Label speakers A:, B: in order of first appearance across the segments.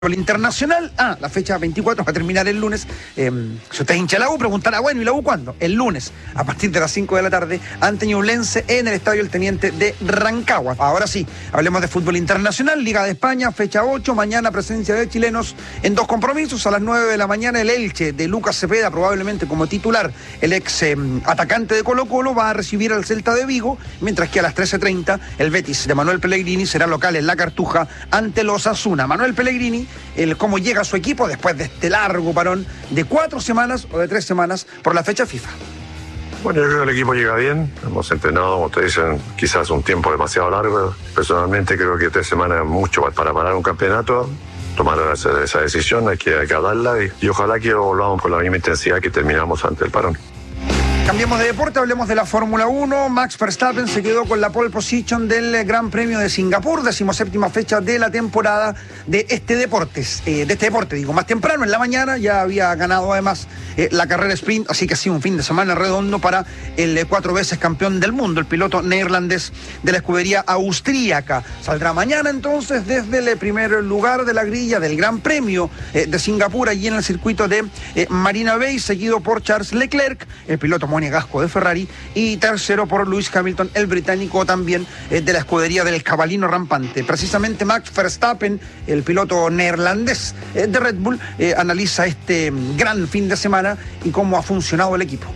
A: El internacional, la fecha 24 va a terminar el lunes. Si usted es hincha de la U, preguntará, bueno, ¿y la U cuándo? El lunes, a partir de las 5 de la tarde, ante Ñublense en el Estadio El Teniente de Rancagua. Ahora sí, hablemos de fútbol internacional, Liga de España, fecha 8, mañana presencia de chilenos en 2 compromisos. A las 9 de la mañana el Elche de Lucas Cepeda, probablemente como titular, el ex atacante de Colo-Colo, va a recibir al Celta de Vigo, mientras que a las 13:30 el Betis de Manuel Pellegrini será local en La Cartuja ante los Osasuna. Manuel Pellegrini, cómo llega a su equipo después de este largo parón de 4 semanas o de 3 semanas por la fecha FIFA.
B: Bueno, yo creo que el equipo llega bien, hemos entrenado, como ustedes dicen, quizás un tiempo demasiado largo. Personalmente creo que 3 semanas es mucho para parar un campeonato. Tomaron esa decisión, hay que darla y ojalá que volvamos con la misma intensidad que terminamos ante el parón.
A: Cambiemos de deporte, hablemos de la Fórmula 1. Max Verstappen se quedó con la pole position del Gran Premio de Singapur, 17ª fecha de la temporada de este deporte. Más temprano en la mañana ya había ganado además la carrera sprint, así que ha sido un fin de semana redondo para el 4 veces campeón del mundo, el piloto neerlandés de la escudería austríaca. Saldrá mañana entonces desde el primer lugar de la grilla del Gran Premio de Singapur, allí en el circuito de Marina Bay, seguido por Charles Leclerc, el piloto monegasco de Ferrari, y tercero por Lewis Hamilton, el británico también de la escudería del cabalino rampante. Precisamente Max Verstappen, el piloto neerlandés de Red Bull, analiza este gran fin de semana y cómo ha funcionado el equipo.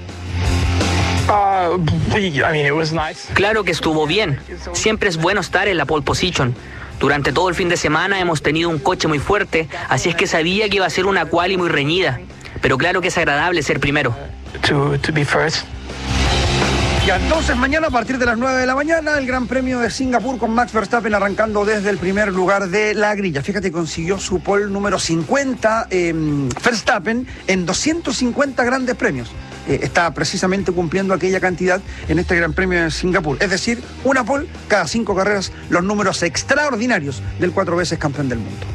C: Claro que estuvo bien. Siempre es bueno estar en la pole position. Durante todo el fin de semana hemos tenido un coche muy fuerte, así es que sabía que iba a ser una quali muy reñida. Pero claro que es agradable ser primero.
D: To be first.
A: Ya, entonces mañana a partir de las 9 de la mañana el Gran Premio de Singapur con Max Verstappen arrancando desde el primer lugar de la grilla. Fíjate, consiguió su pole número 50 Verstappen en 250 grandes premios. Está precisamente cumpliendo aquella cantidad en este Gran Premio de Singapur. Es decir, una pole cada 5 carreras, los números extraordinarios del 4 veces campeón del mundo.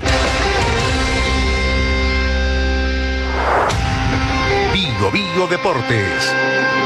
E: Vigo Deportes.